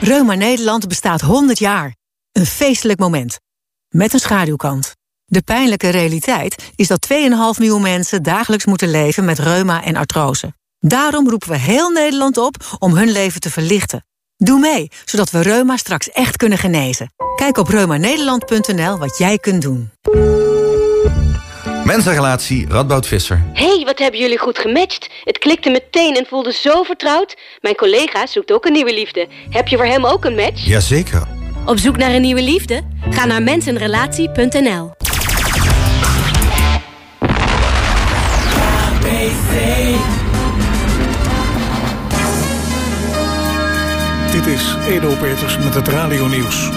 Reuma Nederland bestaat 100 jaar. Een feestelijk moment. Met een schaduwkant. De pijnlijke realiteit is dat 2,5 miljoen mensen dagelijks moeten leven met reuma en artrose. Daarom roepen we heel Nederland op om hun leven te verlichten. Doe mee, zodat we reuma straks echt kunnen genezen. Kijk op reumanederland.nl wat jij kunt doen. Mensenrelatie Radboud Visser. Hey, wat hebben jullie goed gematcht. Het klikte meteen en voelde zo vertrouwd. Mijn collega zoekt ook een nieuwe liefde. Heb je voor hem ook een match? Jazeker. Op zoek naar een nieuwe liefde? Ga naar mensenrelatie.nl. Dit is Edo Peters met het radionieuws.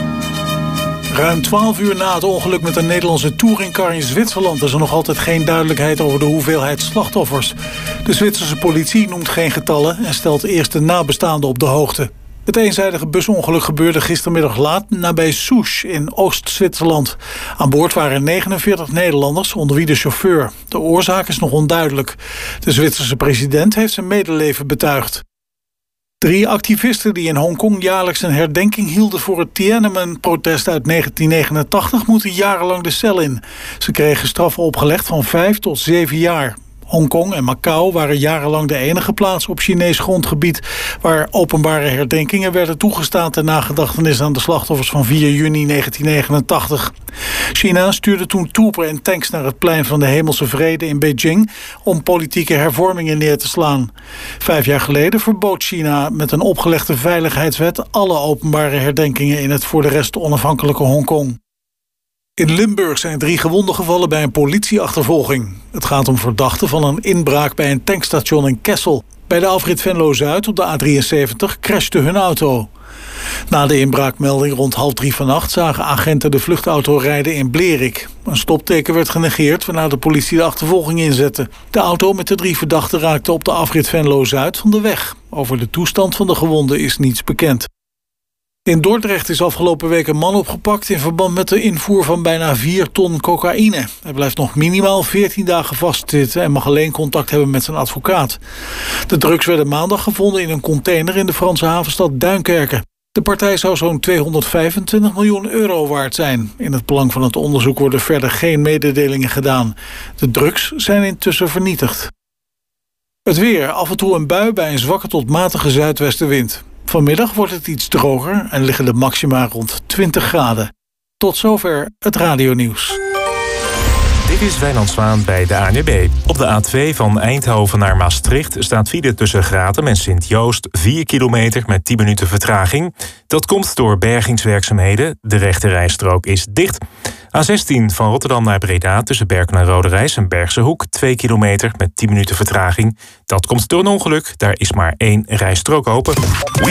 Ruim 12 uur na het ongeluk met een Nederlandse touringcar in Zwitserland is er nog altijd geen duidelijkheid over de hoeveelheid slachtoffers. De Zwitserse politie noemt geen getallen en stelt eerst de nabestaanden op de hoogte. Het eenzijdige busongeluk gebeurde gistermiddag laat nabij Souche in Oost-Zwitserland. Aan boord waren 49 Nederlanders, onder wie de chauffeur. De oorzaak is nog onduidelijk. De Zwitserse president heeft zijn medeleven betuigd. 3 activisten die in Hongkong jaarlijks een herdenking hielden voor het Tiananmen-protest uit 1989 moeten jarenlang de cel in. Ze kregen straffen opgelegd van 5 tot 7 jaar. Hongkong en Macau waren jarenlang de enige plaats op Chinees grondgebied waar openbare herdenkingen werden toegestaan ter nagedachtenis aan de slachtoffers van 4 juni 1989. China stuurde toen troepen en tanks naar het plein van de Hemelse Vrede in Beijing om politieke hervormingen neer te slaan. 5 jaar geleden verbood China met een opgelegde veiligheidswet alle openbare herdenkingen in het voor de rest onafhankelijke Hongkong. In Limburg zijn 3 gewonden gevallen bij een politieachtervolging. Het gaat om verdachten van een inbraak bij een tankstation in Kessel. Bij de afrit Venlo-Zuid op de A73 crashte hun auto. Na de inbraakmelding rond 2:30 vannacht zagen agenten de vluchtauto rijden in Blerik. Een stopteken werd genegeerd waarna de politie de achtervolging inzette. De auto met de 3 verdachten raakte op de afrit Venlo-Zuid van de weg. Over de toestand van de gewonden is niets bekend. In Dordrecht is afgelopen week een man opgepakt in verband met de invoer van bijna 4 ton cocaïne. Hij blijft nog minimaal 14 dagen vastzitten en mag alleen contact hebben met zijn advocaat. De drugs werden maandag gevonden in een container in de Franse havenstad Duinkerke. De partij zou zo'n 225 miljoen euro waard zijn. In het belang van het onderzoek worden verder geen mededelingen gedaan. De drugs zijn intussen vernietigd. Het weer, af en toe een bui bij een zwakke tot matige zuidwestenwind. Vanmiddag wordt het iets droger en liggen de maxima rond 20 graden. Tot zover het radionieuws. Dit is Wijnand Zwaan bij de ANWB. Op de A2 van Eindhoven naar Maastricht staat file tussen Gratum en Sint-Joost 4 kilometer met 10 minuten vertraging. Dat komt door bergingswerkzaamheden. De rechterrijstrook is dicht. A16 van Rotterdam naar Breda tussen Berken en Roderijs en Bergse Hoek 2 kilometer met 10 minuten vertraging. Dat komt door een ongeluk. Daar is maar 1 rijstrook open.